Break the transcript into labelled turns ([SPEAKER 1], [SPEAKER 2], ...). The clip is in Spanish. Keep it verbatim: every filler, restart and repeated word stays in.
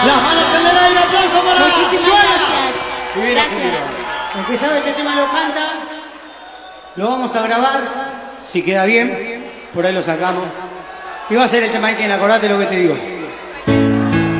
[SPEAKER 1] Las manos en el aire, aplauso para
[SPEAKER 2] Muchísimas
[SPEAKER 1] Joana.
[SPEAKER 2] gracias. Gracias.
[SPEAKER 1] El que sabe qué tema lo canta, lo vamos a grabar, si queda bien, por ahí lo sacamos. Y va a ser el tema que acordate lo que te digo.